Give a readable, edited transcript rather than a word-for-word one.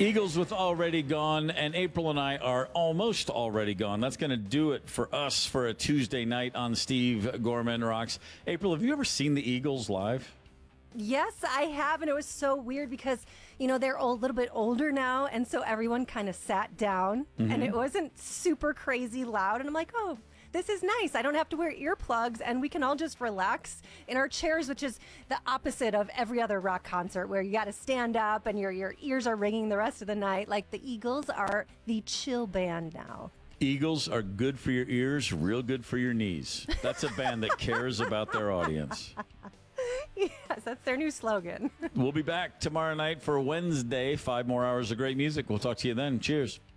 Eagles with Already Gone, and April and I are almost already gone. That's going to do it for us for a Tuesday night on Steve Gorman Rocks. April, have you ever seen the Eagles live? Yes, I have, and it was so weird because, they're a little bit older now, and so everyone kind of sat down, and it wasn't super crazy loud, and I'm like, oh, this is nice. I don't have to wear earplugs, and we can all just relax in our chairs, which is the opposite of every other rock concert where you got to stand up and your ears are ringing the rest of the night. Like, the Eagles are the chill band now. Eagles are good for your ears, real good for your knees. That's a band that cares about their audience. Yes, that's their new slogan. We'll be back tomorrow night for Wednesday. 5 more hours of great music. We'll talk to you then. Cheers.